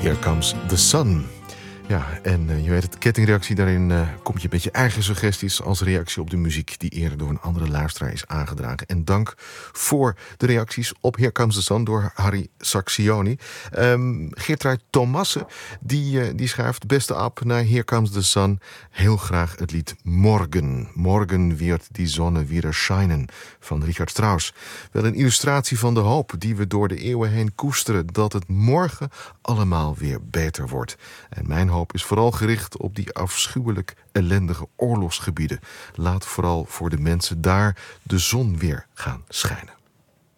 Here Comes the Sun. Ja, en je weet het, kettingreactie, daarin kom je met je eigen suggesties als reactie op de muziek die eerder door een andere luisteraar is aangedragen. En dank voor de reacties op Here Comes the Sun door Harry Saxioni. Geertrui Thomassen, die schrijft: beste Ab, naar Here Comes the Sun heel graag het lied Morgen. Morgen wird die Sonne wieder scheinen van Richard Strauss. Wel een illustratie van de hoop die we door de eeuwen heen koesteren, dat het morgen allemaal weer beter wordt. En mijn hoop is vooral gericht op die afschuwelijk ellendige oorlogsgebieden. Laat vooral voor de mensen daar de zon weer gaan schijnen.